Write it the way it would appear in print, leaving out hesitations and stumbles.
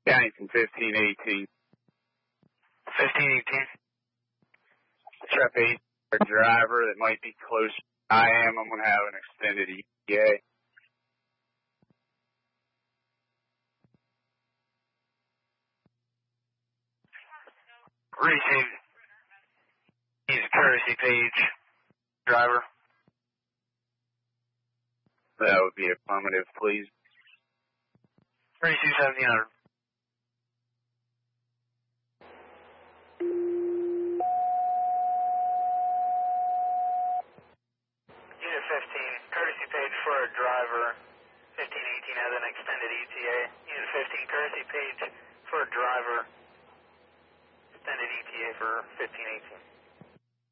Yankton 1518. 1518. Trap 8, a driver that might be close. I'm going to have an extended ETA. Received. He's a courtesy page driver. That would be affirmative, please. 321700. Unit 15, courtesy page for a driver. 1518 has an extended ETA. Unit 15, courtesy page for a driver. Extended ETA for 1518.